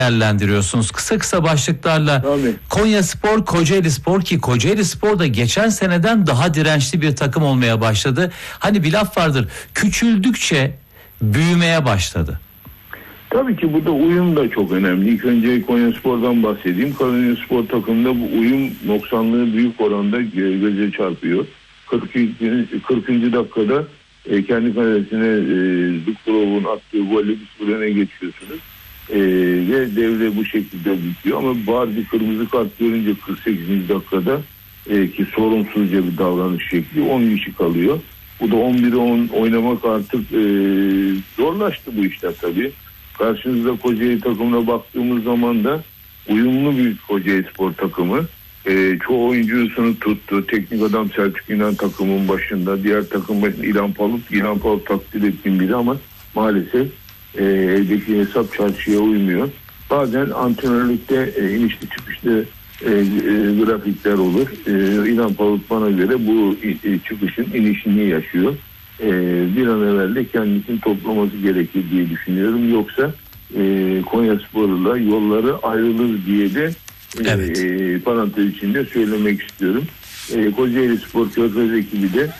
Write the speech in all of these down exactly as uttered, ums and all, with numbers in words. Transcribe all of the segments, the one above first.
değerlendiriyorsunuz? Kısa kısa başlıklarla. Tabii. Konyaspor, Kocaelispor, ki Kocaelispor da geçen seneden daha dirençli bir takım olmaya başladı. Hani bir laf vardır, küçüldükçe büyümeye başladı. Tabii ki burada uyum da çok önemli. İlk önce Konyaspor'dan bahsedeyim. Konyaspor takımında bu uyum noksanlığı büyük oranda göze çarpıyor. kırkıncı dakikada kendi kalesine Zukburov'un attığı golle bir sıfır öne geçiyorsunuz. Ee, ve devre bu şekilde bitiyor ama Bardi kırmızı kart görünce kırk sekizinci dakikada e, ki sorumsuzca bir davranış şekli on kişi kalıyor. Bu da on bire on oynamak artık e, zorlaştı bu işler tabii. Karşınızda Kocaeli takımına baktığımız zaman da uyumlu bir Kocaelispor takımı. E, çoğu oyuncusunu tuttu. Teknik adam Selçuk İnan takımın başında. Diğer takım başında İlhan Palut. İlhan Palut takdir ettiğim biri ama maalesef E, evdeki hesap çarşıya uymuyor. Bazen antrenörlükte e, inişli çıkışlı e, e, grafikler olur. E, İlhan Palut bana göre bu e, çıkışın inişini yaşıyor. E, bir an evvel de kendisini toplaması gerekir diye düşünüyorum. Yoksa e, Konyaspor'la yolları ayrılır diye de e, evet. e, parantez içinde söylemek istiyorum. E, Kocaelispor Körfez ekibi de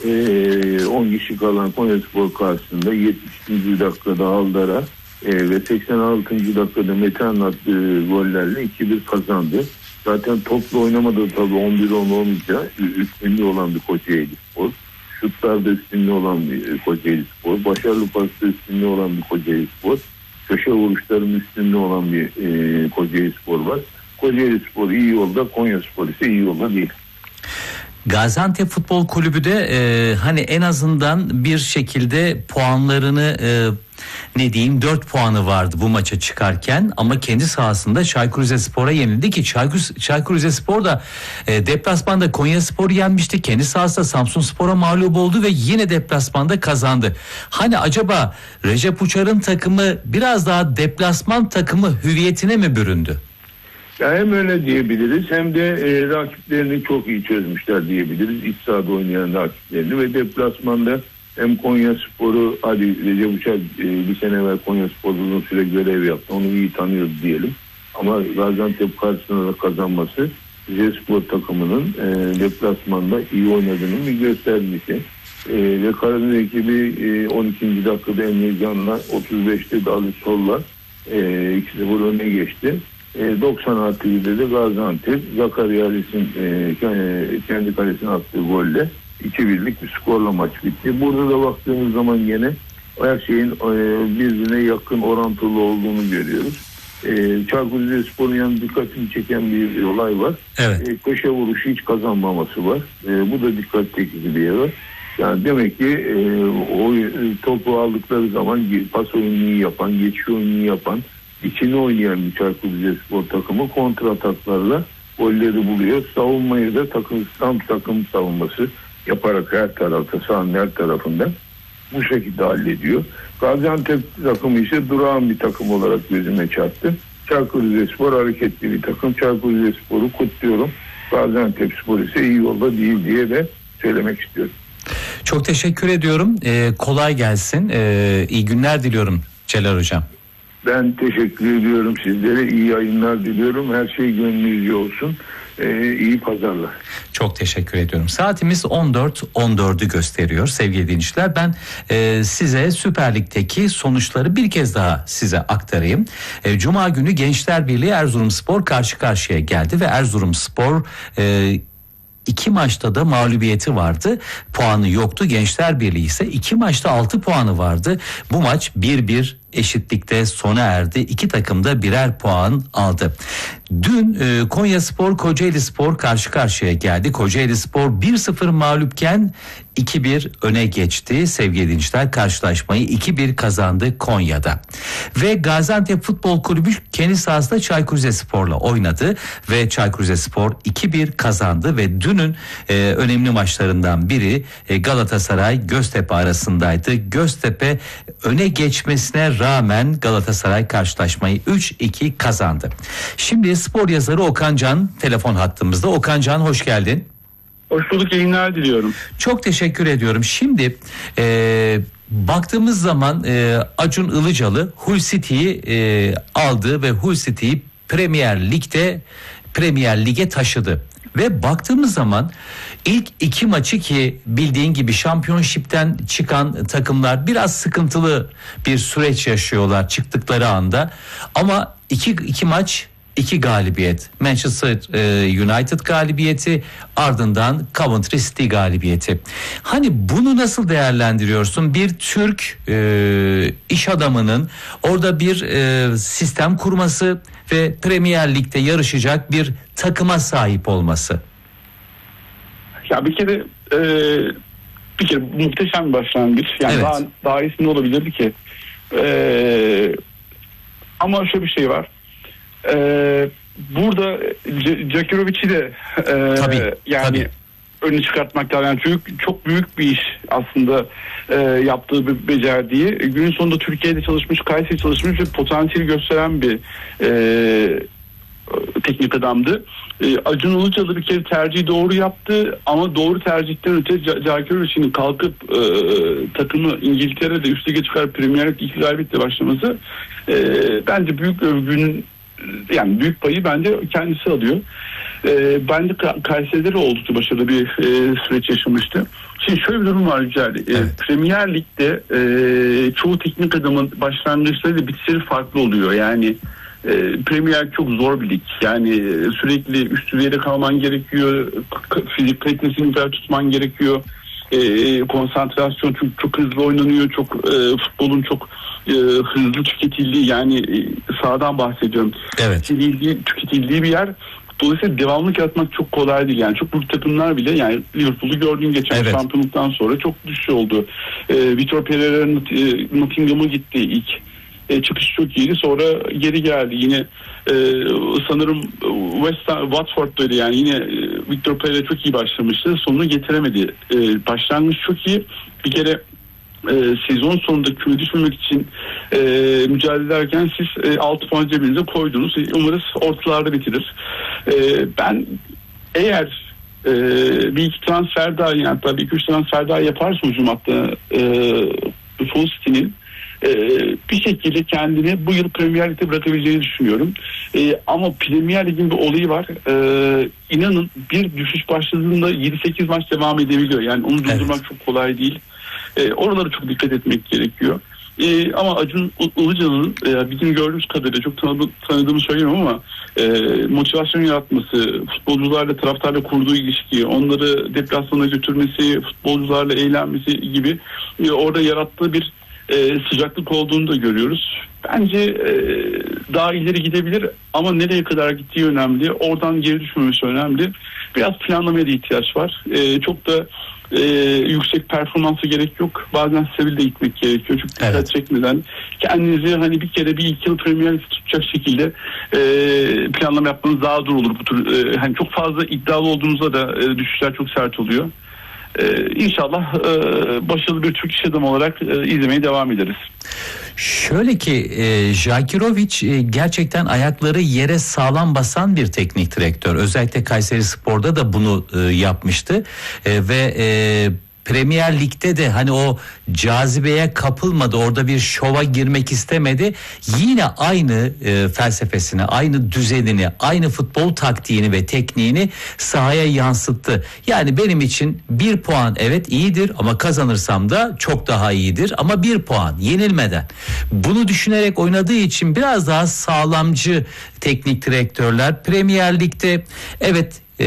on kişi kalan Konyaspor karşısında yetmişinci dakikada Aldar'a e, ve seksen altıncı dakikada Metehan'ın attığı gollerle iki bir kazandı. Zaten toplu oynamada tabii on bir on olunca üstünlüğü olan bir Kocaelispor. Şutlarda üstünlüğü olan bir Kocaelispor. Başarılı pasta üstünlüğü olan bir Kocaelispor. Köşe vuruşların üstünlüğü olan bir e, Kocaelispor var. Kocaelispor iyi yolda, Konyaspor ise iyi yolda değil. Gaziantep Futbol Kulübü de e, hani en azından bir şekilde puanlarını e, ne diyeyim dört puanı vardı bu maça çıkarken, ama kendi sahasında Çaykur Rizespor'a yenildi ki Çaykur, Çaykur Rizespor da e, deplasmanda Konyaspor'u yenmişti. Kendi sahasında Samsunspor'a mağlup oldu ve yine deplasmanda kazandı. Hani acaba Recep Uçar'ın takımı biraz daha deplasman takımı hüviyetine mi büründü? Ya hem öyle diyebiliriz hem de e, rakiplerini çok iyi çözmüşler diyebiliriz. İç sahada oynayan rakiplerini ve deplasmanda hem Konyaspor'u, hadi Recep Uçar e, bir sene evvel Konyaspor'da uzun süre görev yaptı. Onu iyi tanıyoruz diyelim. Ama Gaziantep karşısında da kazanması Rizespor takımının e, deplasmanda iyi oynadığının bir göstergesi. E, ve Karadeniz ekibi e, on ikinci dakikada Emre Can'la otuz beşte Dalı Sol'la e, iki sıfır öne geçti. doksan artı birde de Gaziantep Zakariya Alis'in e, kendi kalesine attığı golle iki birlik bir skorla maç bitti. Burada da baktığımız zaman yine her şeyin e, birbirine yakın orantılı olduğunu görüyoruz. E, Çaykur Rizespor'un yanında dikkatini çeken bir olay var. Evet. E, köşe vuruşu hiç kazanmaması var. E, bu da dikkat çekici bir yer var. Yani demek ki e, o topu aldıkları zaman pas oyununu iyi yapan, geçiş oyununu yapan, İçini oynayan bir Çaykur Rizespor takımı kontra ataklarla golleri buluyor. Savunmayı da takım, tam takım savunması yaparak her tarafta, sahanın her tarafından bu şekilde hallediyor. Gaziantep takımı ise durağan bir takım olarak gözüme çarptı. Çaykur Rizespor hareketli bir takım. Çaykur Rizespor'u kutluyorum. Gaziantepspor ise iyi yolda değil diye de söylemek istiyorum. Çok teşekkür ediyorum. Ee, kolay gelsin. Ee, iyi günler diliyorum Celal Hocam. Ben teşekkür ediyorum sizlere. İyi yayınlar diliyorum. Her şey gönlünüzce olsun. Ee, iyi pazarlar. Çok teşekkür ediyorum. Saatimiz on dört on dördü gösteriyor sevgili dinleyiciler. Ben e, size Süper Lig'deki sonuçları bir kez daha size aktarayım. E, Cuma günü Gençler Birliği Erzurumspor karşı karşıya geldi ve Erzurumspor e, İki maçta da mağlubiyeti vardı. Puanı yoktu. Gençler Birliği ise iki maçta altı puanı vardı. Bu maç bir bir eşitlikte sona erdi. İki takım da birer puan aldı. Dün e, Konyaspor Kocaelispor karşı karşıya geldi. Kocaelispor bir sıfır mağlupken iki bir öne geçti. Sevgili dinleyiciler, karşılaşmayı iki bir kazandı Konya'da. Ve Gaziantep Futbol Kulübü kendi sahasında Çaykur Rizespor'la oynadı ve Çaykur Rizespor iki bir kazandı ve dünün e, önemli maçlarından biri e, Galatasaray Göztepe arasındaydı. Göztepe öne geçmesine rağmen Galatasaray karşılaşmayı üç iki kazandı. Şimdi spor yazarı Okan Can telefon hattımızda. Okan Can, hoş geldin. Hoş bulduk, yayınlar diliyorum. Çok teşekkür ediyorum. Şimdi e, baktığımız zaman e, Acun Ilıcalı Hull City'yi e, aldı ve Hull City'yi Premier Lig'de Premier Lig'e taşıdı. Ve baktığımız zaman ilk iki maçı, ki bildiğin gibi şampiyonşipten çıkan takımlar biraz sıkıntılı bir süreç yaşıyorlar çıktıkları anda. Ama iki, iki maç iki galibiyet. Manchester United galibiyeti, ardından Coventry City galibiyeti. Hani bunu nasıl değerlendiriyorsun? Bir Türk e, iş adamının orada bir e, sistem kurması ve Premier Lig'de yarışacak bir takıma sahip olması. Ya bir kere e, bir kere muhteşem bir başlangıç. Yani evet. daha, daha iyisi ne olabilirdi ki? E, ama şöyle bir şey var. Ee, burada Djakirovic'i de e, tabii, yani tabii. önünü çıkartmak lazım. Yani çok, çok büyük bir iş aslında e, yaptığı, becerdiği. Günün sonunda Türkiye'de çalışmış, Kayseri çalışmış ve potansiyeli gösteren bir e, teknik adamdı. E, Acun Ilıcalı bir kere tercihi doğru yaptı ama doğru tercihten öte Djakirovic'in kalkıp e, takımı İngiltere'de üst lige çıkar Premier Lig ilk galibiyetle başlaması e, bence büyük övgünün, yani büyük payı bence kendisi alıyor. Ee, bence Kayseri'de de oldukça başarılı bir e, süreç yaşamıştı. Şimdi şöyle bir durum var Yücel. Evet. E, Premier Lig'de e, çoğu teknik adamın başlangıçları da bitişleri farklı oluyor. Yani e, Premier Lig çok zor bir lig. Yani e, sürekli üst düzeyde kalman gerekiyor. Fizik kalitesini güzel tutman gerekiyor. E, konsantrasyon çok, çok hızlı oynanıyor. Çok e, futbolun çok e, hızlı tüketildiği, yani e, sahadan bahsediyorum. Evet. Tüketildiği, tüketildiği bir yer. Dolayısıyla devamlılık yaratmak çok kolay değil. Yani çok büyük takımlar bile, yani Liverpool'u gördüğün geçen evet. şampiyonluktan sonra çok düşüş oldu. E, Vitor Pereira'nın e, Nottingham'a gitti ilk. E, çıkış çok iyiydi. Sonra geri geldi. Yine e, sanırım West Ham, Watford'daydı, yani yine e, Vitor Pereira çok iyi başlamıştı. Sonunu getiremedi. E, başlangıç çok iyi. Bir kere e, sezon sonunda küme düşmemek için e, mücadele ederken siz e, altı puan cebinize koydunuz. Umarız ortalarda bitirir. E, ben eğer e, bir iki transfer daha, yani tabii iki üç transfer daha yaparsa hücum hattı e, Hull City'nin bir şekilde kendini bu yıl Premier Lig'de bırakabileceğini düşünüyorum. Ee, ama Premier Lig'in bir olayı var. Ee, inanın bir düşüş başladığında yedi sekiz maç devam edebiliyor. Yani onu durdurmak evet. çok kolay değil. Ee, oralara çok dikkat etmek gerekiyor. Ee, ama Acun Ilıcalı'nın e, bizim gördüğümüz kadarıyla, çok tanıdığımı, tanıdığımı söyleyemem ama e, motivasyon yaratması, futbolcularla, taraftarla kurduğu ilişki, onları deplasmana götürmesi, futbolcularla eğlenmesi gibi e, orada yarattığı bir e, sıcaklık olduğunu da görüyoruz. Bence e, daha ileri gidebilir ama nereye kadar gittiği önemli. Oradan geri düşmemesi önemli. Biraz planlamaya da ihtiyaç var. E, çok da e, yüksek performansa gerek yok. Bazen stabil de gitmek gerekiyor. Çok dikkat evet. çekmeden kendinizi hani bir kere bir iki yıl Premier Lig tutacak şekilde e, planlama yapmanız daha zor olur. Bu tür e, hani çok fazla iddialı olduğunuzda da e, düşüşler çok sert oluyor. Ee, İnşallah e, başarılı bir Türk iş adamı olarak e, izlemeye devam ederiz. Şöyle ki e, Djakirovic e, gerçekten ayakları yere sağlam basan bir teknik direktör. Özellikle Kayserispor'da da bunu e, yapmıştı e, ve e, Premier Lig'de de hani o cazibeye kapılmadı, orada bir şova girmek istemedi. Yine aynı e, felsefesini, aynı düzenini, aynı futbol taktiğini ve tekniğini sahaya yansıttı. Yani benim için bir puan evet iyidir ama kazanırsam da çok daha iyidir, ama bir puan yenilmeden. Bunu düşünerek oynadığı için biraz daha sağlamcı teknik direktörler Premier Lig'de evet E,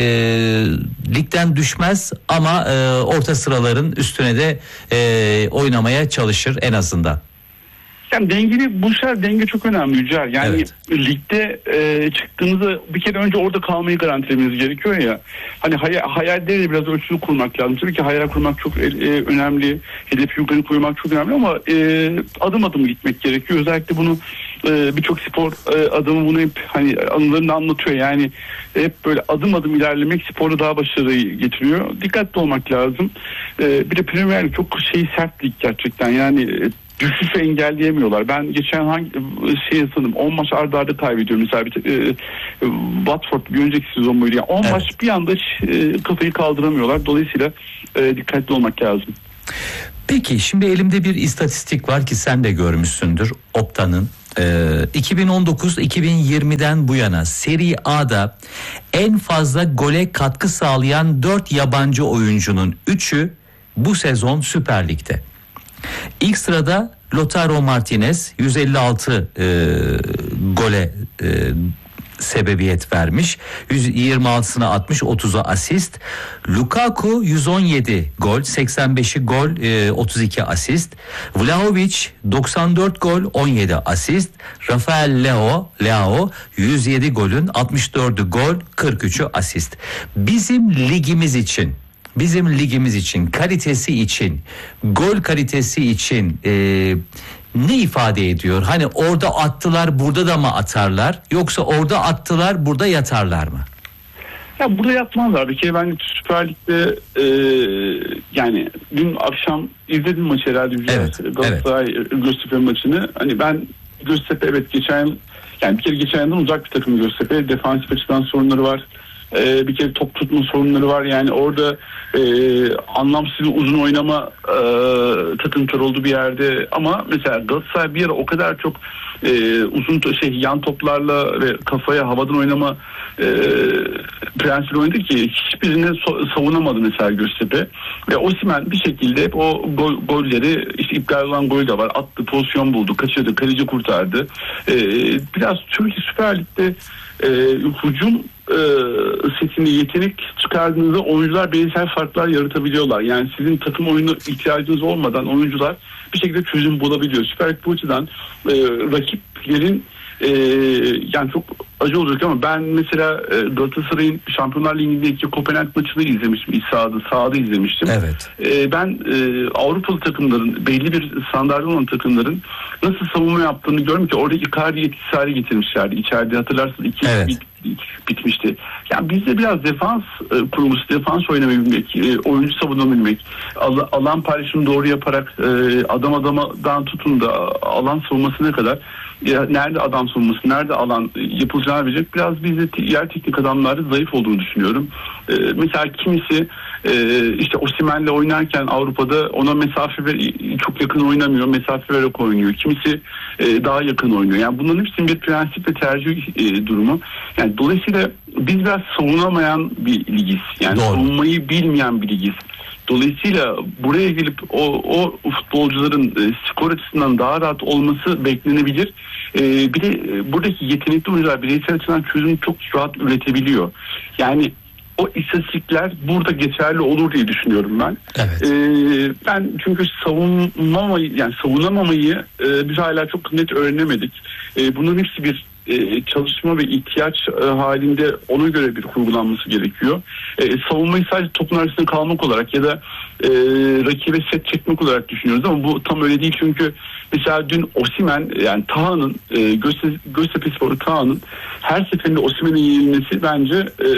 ligden düşmez ama e, orta sıraların üstüne de e, oynamaya çalışır en azından. Yani dengeli, bu sefer denge çok önemli Yücel. Yani evet. ligde e, çıktığınızda bir kere önce orada kalmayı garantilemeniz gerekiyor ya. Hani hay- hayalleri biraz ölçülü kurmak lazım. Tabii ki hayal kurmak çok e, önemli. Hedef yukarı koymak çok önemli ama e, adım adım gitmek gerekiyor. Özellikle bunu e, birçok spor e, adamı bunu hep hani anılarını anlatıyor. Yani hep böyle adım adım ilerlemek sporu daha başarılı getiriyor. Dikkatli olmak lazım. E, bir de Premier Lig çok şey sert lig gerçekten. Yani e, düşüşü engelleyemiyorlar. Ben geçen hangi şey sanırım on maç arda arda kaybediyorum. Mesela bir e, Watford bir önceki sezon muydu? Yani on evet. maç bir anda e, kafayı kaldıramıyorlar. Dolayısıyla e, dikkatli olmak lazım. Peki şimdi elimde bir istatistik var ki sen de görmüşsündür Opta'nın. Ee, iki bin on dokuz iki bin yirmiden bu yana Serie A'da en fazla gole katkı sağlayan dört yabancı oyuncunun üçü bu sezon Süper Lig'de. İlk sırada Lautaro Martinez yüz elli altı e, gole e, sebebiyet vermiş. yüz yirmi altısına atmış, otuza asist. Lukaku yüz on yedi gol, seksen beşi gol, otuz iki asist. Vlahovic doksan dört gol, on yedi asist. Rafael Leao, Leao yüz yedi golün altmış dördü gol, kırk üçü asist. Bizim ligimiz için Bizim ligimiz için, kalitesi için, gol kalitesi için e, ne ifade ediyor? Hani orada attılar, burada da mı atarlar? Yoksa orada attılar, burada yatarlar mı? Ya burada yatmazlar. Bir kere ben Süper Lig'de e, yani dün akşam izledim maçı herhalde. Evet, Galatasaray evet. Göztepe maçını. Hani ben Göztepe evet geçen yani bir kere geçen yıldan uzak bir takım Göztepe. Defansif açıdan sorunları var. Ee, bir kere top tutma sorunları var. Yani orada e, anlamsız uzun oynama e, takıntıları oldu bir yerde. Ama mesela Galatasaray bir ara o kadar çok e, uzun to- şey yan toplarla ve kafaya havadan oynama e, prensibi oynadı ki hiçbirini so- savunamadı mesela Göztepe. Ve Osimhen bir şekilde hep o gol, golleri işte iptal olan gol de var. Attı, pozisyon buldu, kaçırdı, kaleci kurtardı. E, biraz Türkiye Süper Lig'de e, hücum e, setinde yetenek çıkardığınızda oyuncular bireysel farklar yaratabiliyorlar. Yani sizin takım oyunu ihtiyacınız olmadan oyuncular bir şekilde çözüm bulabiliyor. Süper Lig bu açıdan e, rakiplerin e, yani çok acı olacak ama ben mesela e, Galatasaray'ın Şampiyonlar Ligi'ndeki Kopenhag maçını izlemiştim. İç sahada, sahada izlemiştim. Evet. E, ben e, Avrupalı takımların, belli bir standartlı olan takımların nasıl savunma yaptığını görüyorum ki orada Icardi etkisi hale getirmişlerdi. İçeride hatırlarsınız iki evet. bit, bitmişti. Yani bizde biraz defans e, kurgusu, defans oynayabilmek, e, oyuncu savunabilmek, al, alan paylaşımını doğru yaparak e, adam adamadan tutun da alan savunmasına kadar ya, nerede adam savunması, nerede alan yapılacağını bilecek. Biraz bizde yer teknik adamları zayıf olduğunu düşünüyorum. E, mesela kimisi e, işte Osimhen'le oynarken Avrupa'da ona mesafe ver, çok yakın oynamıyor, mesafe vererek oynuyor. Kimisi e, daha yakın oynuyor. Yani bunların hepsinin bir prensip ve tercih e, durumu. Yani dolayısıyla biz biraz savunamayan bir ligiz. Yani Doğru. savunmayı bilmeyen bir ligiz. Dolayısıyla buraya gelip o, o futbolcuların e, skor açısından daha rahat olması beklenebilir. E, bir de e, buradaki yetenekli oyuncular bireysel açıdan çözüm çok rahat üretebiliyor. Yani o istatistikler burada geçerli olur diye düşünüyorum ben. Evet. E, ben çünkü savunmamayı yani savunamamayı e, biz hala çok net öğrenemedik. E, bunun hepsi bir e, çalışma ve ihtiyaç e, halinde ona göre bir kurgulanması gerekiyor. E, savunmayı sadece topun arasında kalmak olarak ya da e, rakibe set çekmek olarak düşünüyoruz ama bu tam öyle değil çünkü mesela dün Osimhen yani Taha'nın e, Göztepe, Göztepespor'u Taha'nın her seferinde Osimhen'in yenilmesi bence e,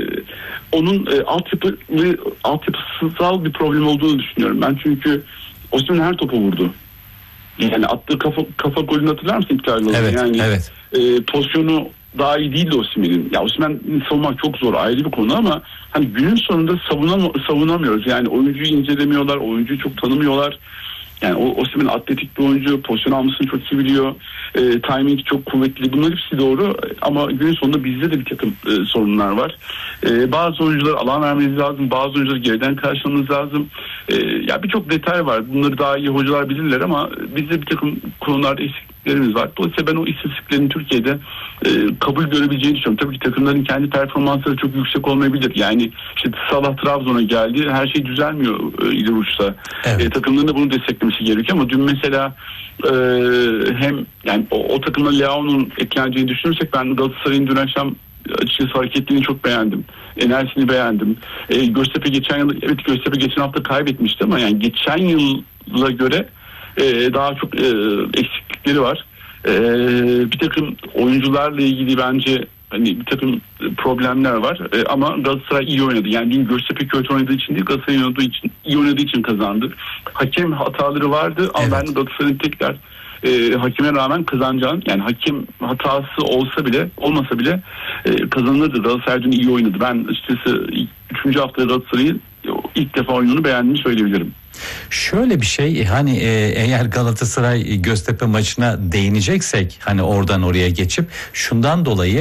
onun e, altyapı ve altyapısal bir problem olduğunu düşünüyorum. Ben çünkü Osimhen her topu vurdu. Yani attığı kafa kafa golünü hatırlar mısın iptal oldu? Evet, yani evet. E, pozisyonu daha iyi değildi Osimhen'in. Ya Osimhen'i savunmak çok zor, ayrı bir konu ama hani günün sonunda savunam savunamıyoruz. Yani oyuncuyu incelemiyorlar, oyuncuyu çok tanımıyorlar. Yani o Osimhen atletik bir oyuncu, pozisyon almasını çok iyi biliyor. E, timing çok kuvvetli. Bunlar hepsi doğru ama günün sonunda bizde de bir takım e, sorunlar var. E, bazı oyunculara alan vermeniz lazım, bazı oyuncuları geriden karşılamanız lazım. E, ya birçok detay var. Bunları daha iyi hocalar bilirler ama bizde bir takım konularda eksikliklerimiz var. Dolayısıyla ben o istatistiklerin Türkiye'de e, kabul görebileceğini düşünüyorum. Tabii ki takımların kendi performansları çok yüksek olmayabilir. Yani işte Salah Trabzon'a geldi. Her şey düzelmiyor e, ileri uçta. Evet. E, takımların da bunu desteklemesi gerekiyor ama dün mesela e, hem yani o, o takımda Leao'nun ekleneceğini düşünürsek ben Galatasaray'ın dün akşam açıkçası hareketliğini çok beğendim. Enerjisini beğendim. E, Göztepe geçen yıl evet Göztepe geçen hafta kaybetmişti ama yani geçen yıla göre e, daha çok e, eksiklikleri var. E, bir takım oyuncularla ilgili bence hani bir takım problemler var e, ama Galatasaray iyi oynadı. Yani dün Göztepe kötü oynadığı için değil, Galatasaray oynadığı için, iyi oynadığı için kazandı. Hakem hataları vardı ama evet. Ben Galatasaray'ın tekrar e, hakeme rağmen kazanacağını, yani hakem hatası olsa bile olmasa bile e, kazanırdı. Galatasaray dün iyi oynadı. Ben açıkçası üçüncü hafta Galatasaray'ın ilk defa oyununu beğendiğimi söyleyebilirim. Şöyle bir şey, hani e, eğer Galatasaray Göztepe maçına değineceksek, hani oradan oraya geçip şundan dolayı